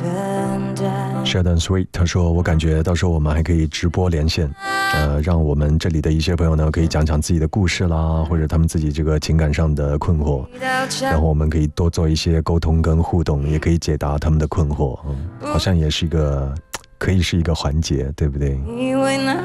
Sheldon Sweet 他说，我感觉到时候我们还可以直播连线，让我们这里的一些朋友呢可以讲讲自己的故事啦，或者他们自己这个情感上的困惑，然后我们可以多做一些沟通跟互动，也可以解答他们的困惑，好像也是一个可以是一个环节，对不对？